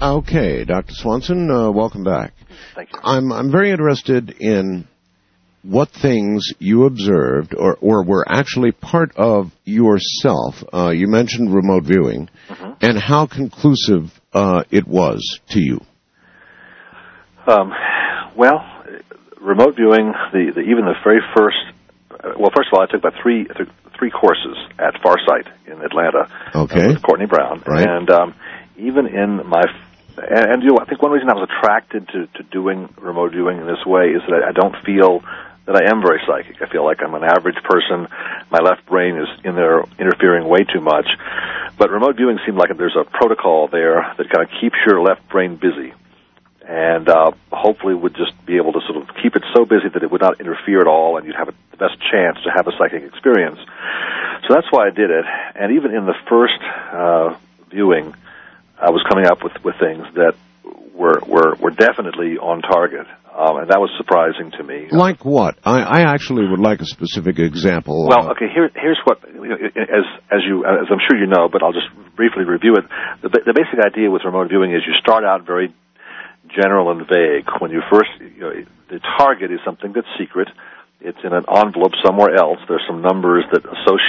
Okay, Dr. Swanson, welcome back. Thank you. I'm very interested in what things you observed or were actually part of yourself. You mentioned remote viewing, and how conclusive it was to you. Well, remote viewing, even the very first. Well, first of all, I took about three courses at Farsight in Atlanta. Okay. With Courtney Brown, right. And even in my and I think one reason I was attracted to doing remote viewing in this way is that I don't feel that I am very psychic. I feel like I'm an average person. My left brain is in there interfering way too much. But remote viewing seemed like there's a protocol there that kind of keeps your left brain busy, and hopefully would just be able to sort of keep it so busy that it would not interfere at all, and you'd have the best chance to have a psychic experience. So that's why I did it. And even in the first viewing, I was coming up with things that were definitely on target, and that was surprising to me. Like what? I actually would like a specific example. Well, okay. Here's what, as I'm sure you know, but I'll just briefly review it. The basic idea with remote viewing is you start out very general and vague. When you first, the target is something that's secret. It's in an envelope somewhere else. There's some numbers that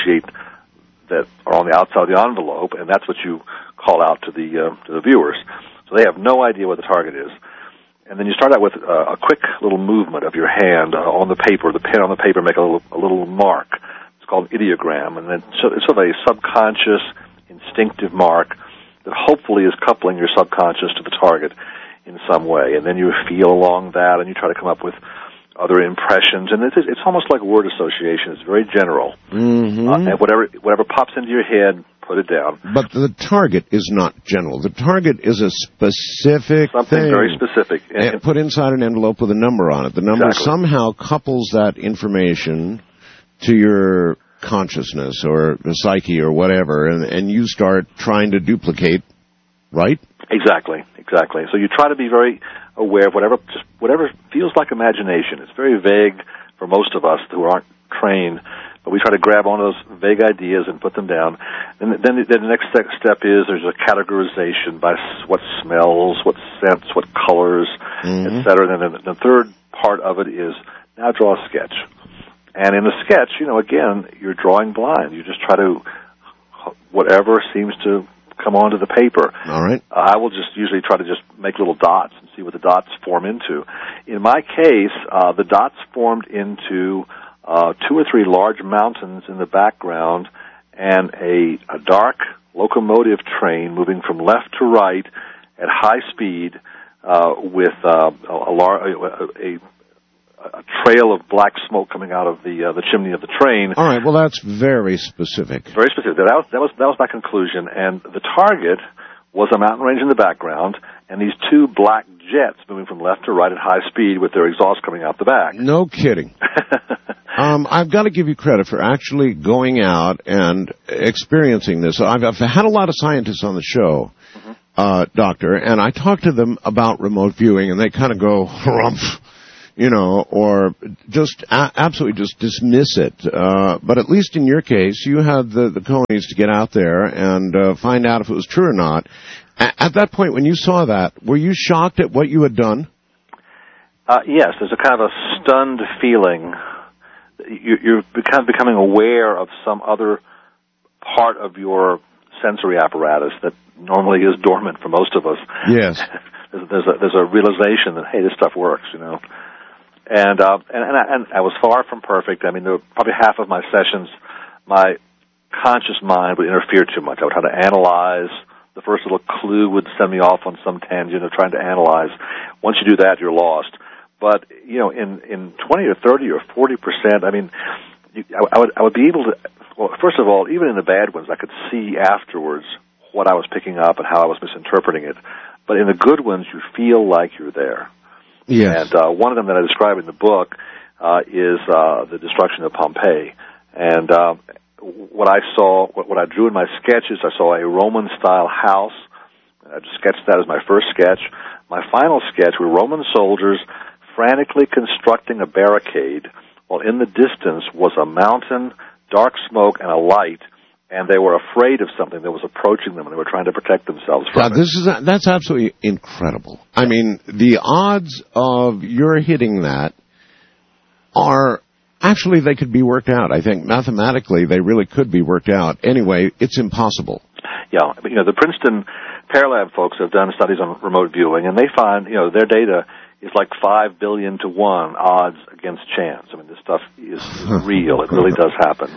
that are on the outside of the envelope, and that's what you call out to the viewers. So they have no idea what the target is. And then you start out with a quick little movement of your hand on the paper, the pen on the paper, make a little mark. It's called an ideogram, and then it's sort of a subconscious, instinctive mark that hopefully is coupling your subconscious to the target in some way. And then you feel along that, and you try to come up with other impressions, and it's almost like word association. It's very general. And whatever pops into your head, put it down. But the target is not general. The target is a specific something thing. Very specific. And put inside an envelope with a number on it. The number exactly. somehow couples that information to your consciousness or the psyche or whatever, and you start trying to duplicate, right? Exactly. So you try to be very aware of whatever feels like imagination. It's very vague for most of us who aren't trained, but we try to grab onto those vague ideas and put them down. And then the next step is there's a categorization by what smells, what scents, what colors, etc. And then the third part of it is now draw a sketch. And in the sketch, again, you're drawing blind. You just try to whatever seems to come onto the paper. All right. I will just usually try to just make little dots and see what the dots form into. In my case, the dots formed into 2 or 3 large mountains in the background and a dark locomotive train moving from left to right at high speed with a trail of black smoke coming out of the chimney of the train. All right. Well, that's very specific. Very specific. That was my conclusion. And the target was a mountain range in the background, and these 2 black jets moving from left to right at high speed with their exhaust coming out the back. No kidding. I've got to give you credit for actually going out and experiencing this. I've had a lot of scientists on the show, Doctor, and I talk to them about remote viewing, and they kind of go, humph. Or just absolutely just dismiss it. But at least in your case, you had the cojones to get out there and find out if it was true or not. At that point, when you saw that, were you shocked at what you had done? Yes, there's a kind of a stunned feeling. You're becoming aware of some other part of your sensory apparatus that normally is dormant for most of us. Yes. There's a realization that, hey, this stuff works, And I was far from perfect. I mean, there were probably half of my sessions, my conscious mind would interfere too much. I would try to analyze. The first little clue would send me off on some tangent of trying to analyze. Once you do that, you're lost. But, in 20 or 30 or 40%, I mean, I would be able to, well, first of all, even in the bad ones, I could see afterwards what I was picking up and how I was misinterpreting it. But in the good ones, you feel like you're there. Yes. And one of them that I describe in the book is the destruction of Pompeii. And what I saw, what I drew in my sketches, I saw a Roman-style house. I just sketched that as my first sketch. My final sketch were Roman soldiers frantically constructing a barricade, while in the distance was a mountain, dark smoke, and a light and they were afraid of something that was approaching them, and they were trying to protect themselves from it. That's absolutely incredible. I mean, the odds of your hitting that are actually, they could be worked out. I think mathematically they really could be worked out. Anyway, it's impossible. Yeah, the Princeton Paralab folks have done studies on remote viewing, and they find, their data is like 5 billion to 1 odds against chance. I mean, this stuff is real. It really does happen.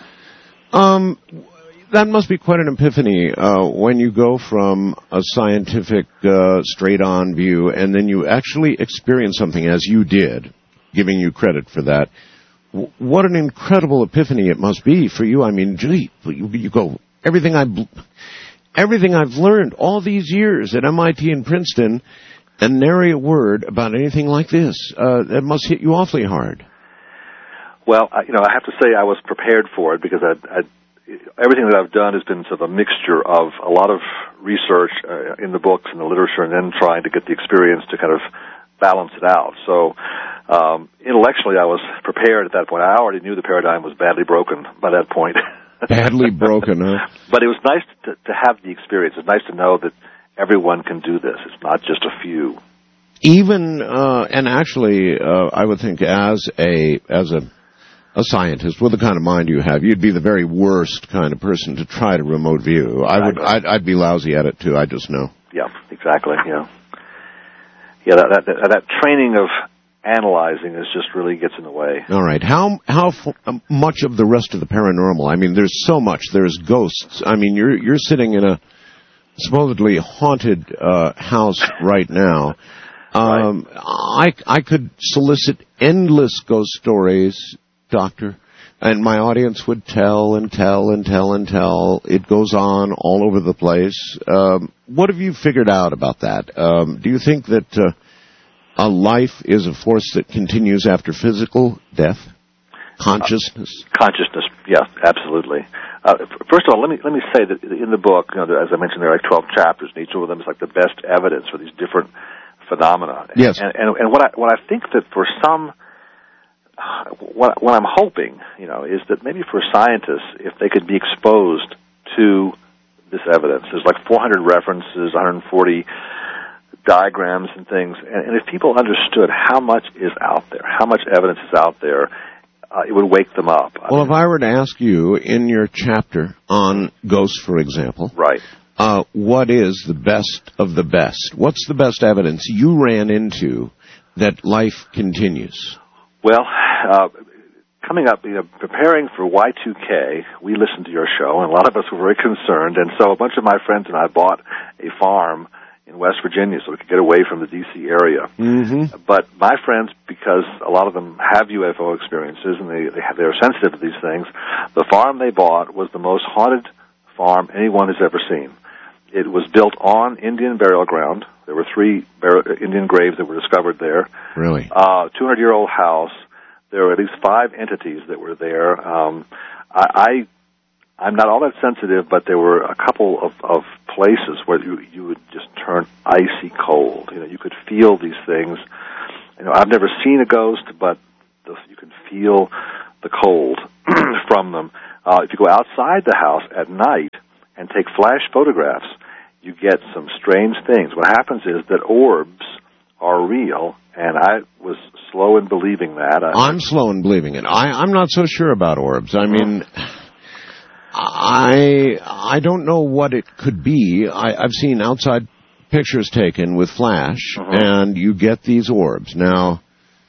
That must be quite an epiphany when you go from a scientific, straight-on view, and then you actually experience something as you did, giving you credit for that. What an incredible epiphany it must be for you. I mean, gee, you go, everything I've learned all these years at MIT and Princeton, and nary a word about anything like this. That must hit you awfully hard. Well, I have to say I was prepared for it because everything that I've done has been sort of a mixture of a lot of research in the books and the literature, and then trying to get the experience to kind of balance it out. So intellectually, I was prepared at that point. I already knew the paradigm was badly broken by that point. Badly broken, huh? But it was nice to have the experience. It's nice to know that everyone can do this. It's not just a few. Even and actually, I would think as a scientist with the kind of mind you have, you'd be the very worst kind of person to try to remote view. Exactly. I'd be lousy at it too. I just know. Yeah, exactly. Yeah. That training of analyzing just really gets in the way. All right. How much of the rest of the paranormal? I mean, there's so much. There's ghosts. I mean, you're sitting in a supposedly haunted house right now. Right. I could solicit endless ghost stories, Doctor, and my audience would tell and tell and tell and tell. It goes on all over the place. What have you figured out about that? Do you think that a life is a force that continues after physical death? Consciousness? Consciousness, yeah, absolutely. First of all, let me say that in the book, as I mentioned, there are like 12 chapters, and each one of them is like the best evidence for these different phenomena. Yes. And what I think that for some, what I'm hoping, is that maybe for scientists, if they could be exposed to this evidence, there's like 400 references, 140 diagrams and things, and if people understood how much is out there, how much evidence is out there, it would wake them up. Well, if I were to ask you in your chapter on ghosts, for example, right, what is the best of the best? What's the best evidence you ran into that life continues? Well, coming up, preparing for Y2K, we listened to your show, and a lot of us were very concerned, and so a bunch of my friends and I bought a farm in West Virginia so we could get away from the D.C. area. Mm-hmm. But my friends, because a lot of them have UFO experiences and they're sensitive to these things, the farm they bought was the most haunted farm anyone has ever seen. It was built on Indian burial ground. There were 3 Indian graves that were discovered there. Really? 200-year-old house. There were at least 5 entities that were there. I'm not all that sensitive, but there were a couple of places where you would just turn icy cold. You could feel these things. I've never seen a ghost, but you can feel the cold from them. If you go outside the house at night and take flash photographs, you get some strange things. What happens is that orbs are real, and I was slow in believing that. I'm slow in believing it. I'm not so sure about orbs. I mean, I don't know what it could be. I've seen outside pictures taken with flash, and you get these orbs. Now,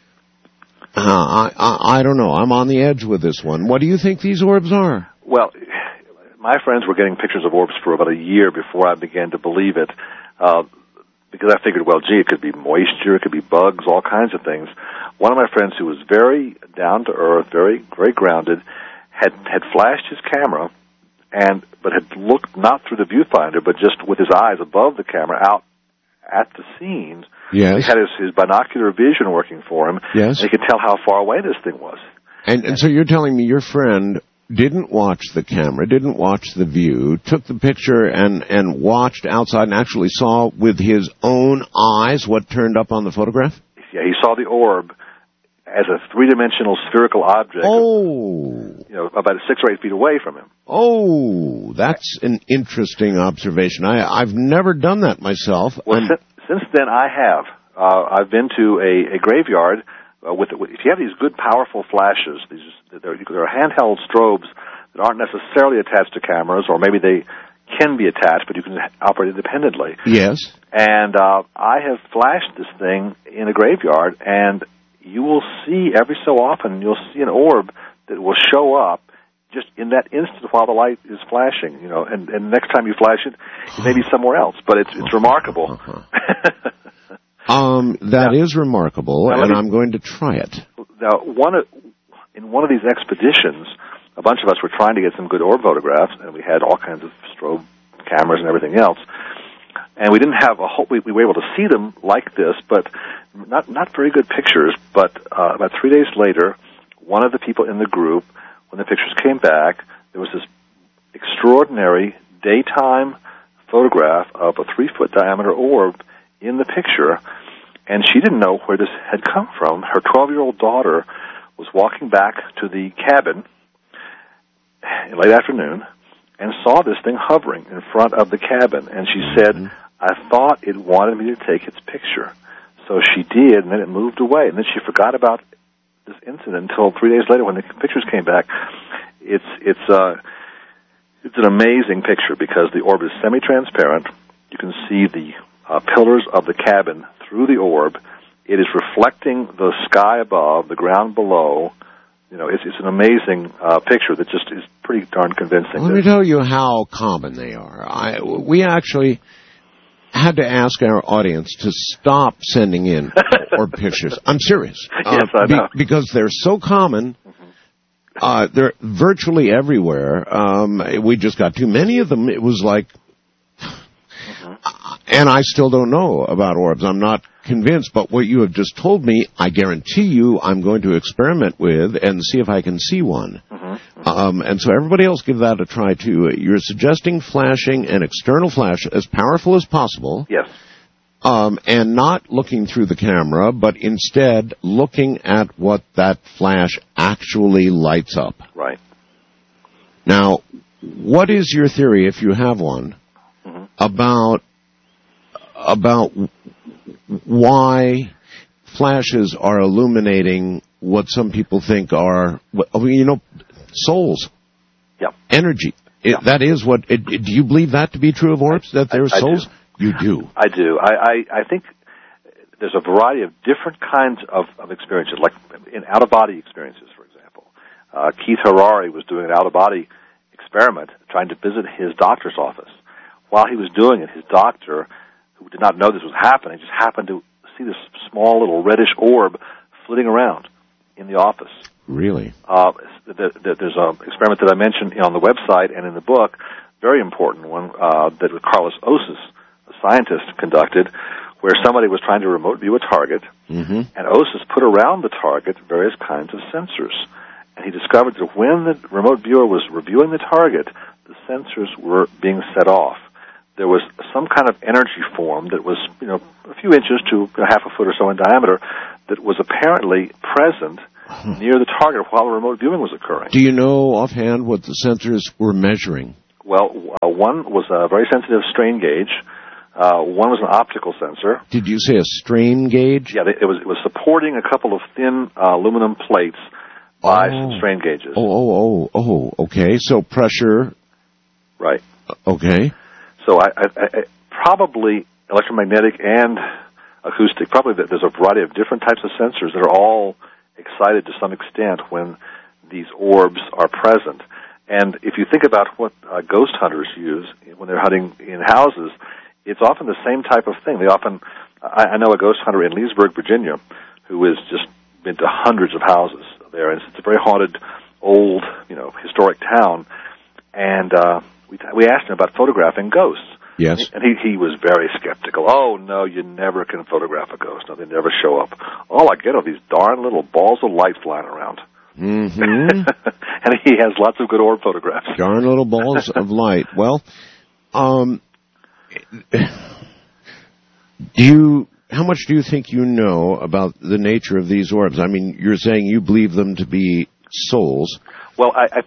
I don't know. I'm on the edge with this one. What do you think these orbs are? Well, my friends were getting pictures of orbs for about a year before I began to believe it, because I figured, well, gee, it could be moisture, it could be bugs, all kinds of things. One of my friends who was very down to earth, very, very grounded, had flashed his camera, but had looked not through the viewfinder, but just with his eyes above the camera out at the scenes. Yes. He had his binocular vision working for him. Yes. And he could tell how far away this thing was. And so you're telling me your friend didn't watch the camera, didn't watch the view, took the picture and watched outside and actually saw with his own eyes what turned up on the photograph? Yeah, he saw the orb as a three-dimensional spherical object. Oh. About 6 or 8 feet away from him. Oh, that's an interesting observation. I've never done that myself. Well, since then I have. I've been to a graveyard if you have these good, powerful flashes. There are handheld strobes that aren't necessarily attached to cameras, or maybe they can be attached, but you can operate independently. Yes. And I have flashed this thing in a graveyard, and you will see every so often, you'll see an orb that will show up just in that instant while the light is flashing, and next time you flash it, it may be somewhere else, but it's remarkable. That is remarkable, and I'm going to try it. Now, in one of these expeditions, a bunch of us were trying to get some good orb photographs, and we had all kinds of strobe cameras and everything else. And we didn't have we were able to see them like this, but not very good pictures. But about 3 days later, one of the people in the group, when the pictures came back, there was this extraordinary daytime photograph of a 3-foot diameter orb in the picture, and she didn't know where this had come from. Her 12-year-old daughter was walking back to the cabin in late afternoon and saw this thing hovering in front of the cabin, and she said, I thought it wanted me to take its picture. So she did, and then it moved away, and then she forgot about this incident until 3 days later when the pictures came back. It's an amazing picture because the orb is semi-transparent. You can see the pillars of the cabin through the orb. It is reflecting the sky above, the ground below. It's an amazing picture that just is pretty darn convincing. Let me tell you how common they are. We actually had to ask our audience to stop sending in orb pictures. I'm serious. Yes, I know. Because they're so common. They're virtually everywhere. We just got too many of them. It was like... And I still don't know about orbs. I'm not convinced, but what you have just told me, I guarantee you I'm going to experiment with and see if I can see one. And so everybody else give that a try, too. You're suggesting flashing an external flash as powerful as possible. Yes. And not looking through the camera, but instead looking at what that flash actually lights up. Right. Now, what is your theory, if you have one, about why flashes are illuminating what some people think are, souls. Yeah. Energy. That is what... do you believe that to be true of orbs, that there are souls? I do. You do. I do. I think there's a variety of different kinds of experiences, like in out-of-body experiences, for example. Keith Harari was doing an out-of-body experiment trying to visit his doctor's office. While he was doing it, his doctor, who did not know this was happening, just happened to see this small little reddish orb flitting around in the office. Really? There's an experiment that I mentioned on the website and in the book, very important one, that Carlos Osis, a scientist, conducted, where somebody was trying to remote view a target, and Osis put around the target various kinds of sensors. And he discovered that when the remote viewer was reviewing the target, the sensors were being set off. There was some kind of energy form that was, a few inches to half a foot or so in diameter that was apparently present near the target while the remote viewing was occurring. Do you know offhand what the sensors were measuring? Well, one was a very sensitive strain gauge. One was an optical sensor. Did you say a strain gauge? Yeah, it was supporting a couple of thin aluminum plates by some strain gauges. Okay. So pressure. Right. Okay. So I probably electromagnetic and acoustic, probably there's a variety of different types of sensors that are all excited to some extent when these orbs are present. And if you think about what ghost hunters use when they're hunting in houses, it's often the same type of thing. I know a ghost hunter in Leesburg, Virginia, who has just been to hundreds of houses there, and it's a very haunted, old, historic town. And we asked him about photographing ghosts. Yes. And he was very skeptical. Oh, no, you never can photograph a ghost. No, they never show up. All I get are these darn little balls of light flying around. And he has lots of good orb photographs. Darn little balls of light. Well, how how much do you think you know about the nature of these orbs? I mean, you're saying you believe them to be souls. Well, I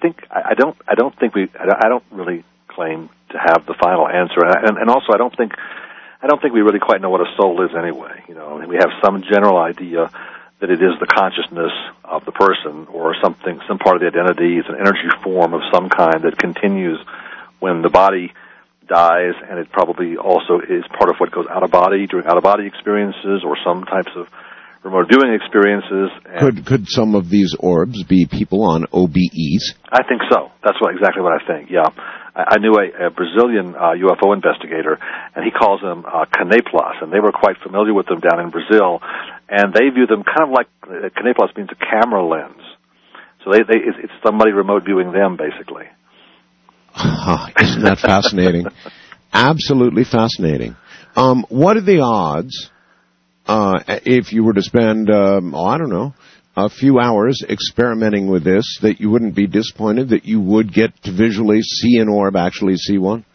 don't really claim to have the final answer, and also I don't think we really quite know what a soul is anyway. You know, I mean, we have some general idea that it is the consciousness of the person or something, some part of the identity. It's an energy form of some kind that continues when the body dies, and it probably also is part of what goes out of body during out-of-body experiences or some types of remote viewing experiences. And could some of these orbs be people on OBEs? I think so. That's exactly what I think, yeah. I knew a Brazilian UFO investigator, and he calls them caneplas, and they were quite familiar with them down in Brazil, and they view them kind of like, caneplas means a camera lens. So it's somebody remote viewing them, basically. Isn't that fascinating? Absolutely fascinating. What are the odds, if you were to spend, I don't know, a few hours experimenting with this, that you wouldn't be disappointed, that you would get to visually see an orb, actually see one?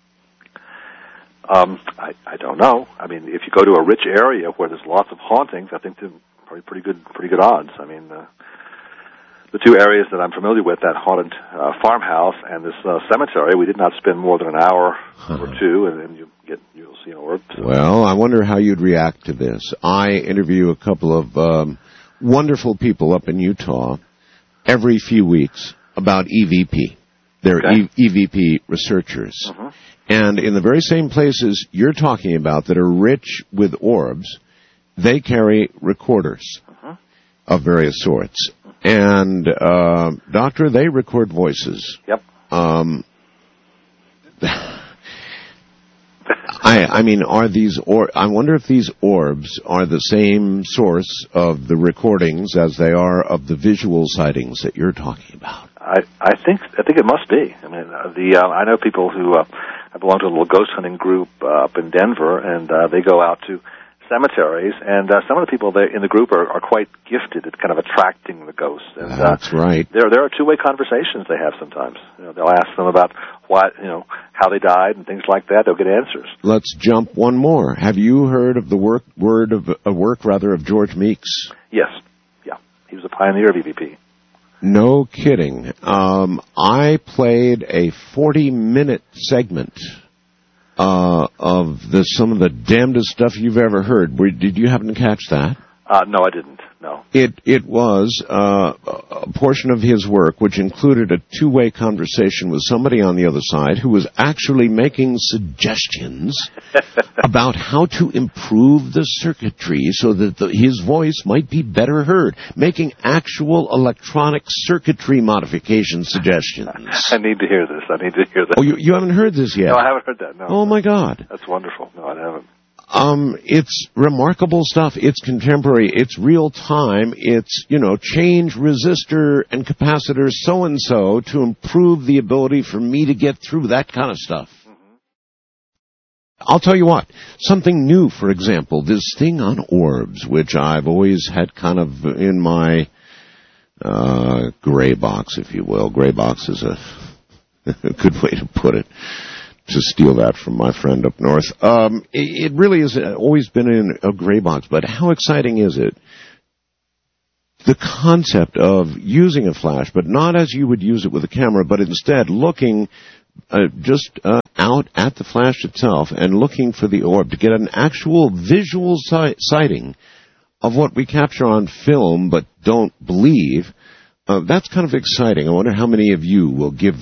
I don't know. I mean, if you go to a rich area where there's lots of hauntings, I think there's probably pretty good odds. I mean, the two areas that I'm familiar with, that haunted farmhouse and this cemetery, we did not spend more than an hour or two, and then you'll see an orb. So. Well, I wonder how you'd react to this. I interview a couple of wonderful people up in Utah every few weeks about EVP. They're EVP researchers. Uh-huh. And in the very same places you're talking about that are rich with orbs, they carry recorders of various sorts. And, Doctor, they record voices. Yep. I mean, I wonder if these orbs are the same source of the recordings as they are of the visual sightings that you're talking about. I think it must be. I mean, I know people who I belong to a little ghost hunting group up in Denver, and they go out to cemeteries, and some of the people there in the group are quite gifted at kind of attracting the ghosts. And, that's right. There are two-way conversations they have sometimes. You know, they'll ask them about how they died and things like that. They'll get answers. Let's jump one more. Have you heard of the work of George Meeks? Yes. Yeah. He was a pioneer of EVP. No kidding. I played a 40-minute segment of some of the damnedest stuff you've ever heard. Did you happen to catch that? No, I didn't. No. It was a portion of his work which included a two-way conversation with somebody on the other side who was actually making suggestions about how to improve the circuitry so that his voice might be better heard, making actual electronic circuitry modification suggestions. I need to hear this. Oh, you haven't heard this yet? No, I haven't heard that, no. Oh, my God. That's wonderful. No, I haven't. It's remarkable stuff. It's contemporary. It's real time. It's, change resistor and capacitor so-and-so to improve the ability for me to get through that kind of stuff. Mm-hmm. I'll tell you what. Something new, for example, this thing on orbs, which I've always had kind of in my gray box, if you will. Gray box is a good way to put it. To steal that from my friend up north. It really has always been in a gray box, but how exciting is it? The concept of using a flash, but not as you would use it with a camera, but instead looking just out at the flash itself and looking for the orb to get an actual visual sighting of what we capture on film but don't believe. That's kind of exciting. I wonder how many of you will give